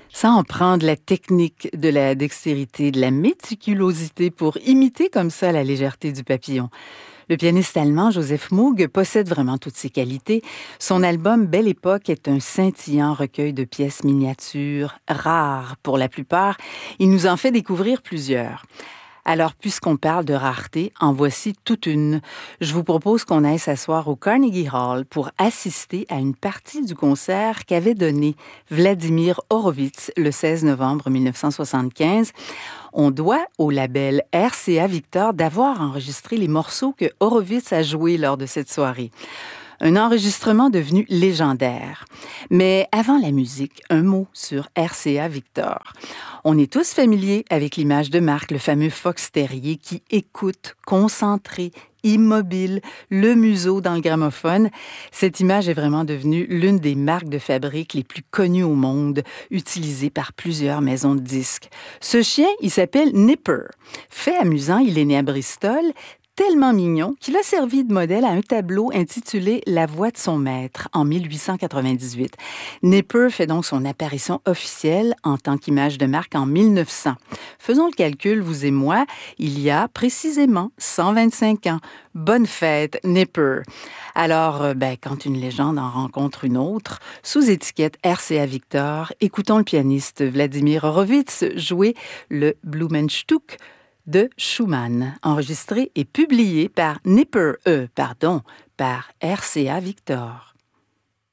Ça en prend de la technique, de la dextérité, de la méticulosité pour imiter comme ça la légèreté du papillon. Le pianiste allemand Joseph Moog possède vraiment toutes ces qualités. Son album Belle Époque est un scintillant recueil de pièces miniatures, rares pour la plupart. Il nous en fait découvrir plusieurs. Alors, puisqu'on parle de rareté, en voici toute une. Je vous propose qu'on aille s'asseoir au Carnegie Hall pour assister à une partie du concert qu'avait donné Vladimir Horowitz le 16 novembre 1975. On doit au label RCA Victor d'avoir enregistré les morceaux que Horowitz a joués lors de cette soirée. Un enregistrement devenu légendaire. Mais avant la musique, un mot sur RCA Victor. On est tous familiers avec l'image de marque, le fameux Fox Terrier qui écoute, concentré, immobile, le museau dans le gramophone. Cette image est vraiment devenue l'une des marques de fabrique les plus connues au monde, utilisée par plusieurs maisons de disques. Ce chien, il s'appelle Nipper. Fait amusant, il est né à Bristol, tellement mignon qu'il a servi de modèle à un tableau intitulé La voix de son maître en 1898. Nipper fait donc son apparition officielle en tant qu'image de marque en 1900. Faisons le calcul, vous et moi, il y a précisément 125 ans. Bonne fête, Nipper. Alors, quand une légende en rencontre une autre, sous étiquette RCA Victor, écoutons le pianiste Vladimir Horowitz jouer le Blumenstück de Schumann, enregistré et publié par par RCA Victor.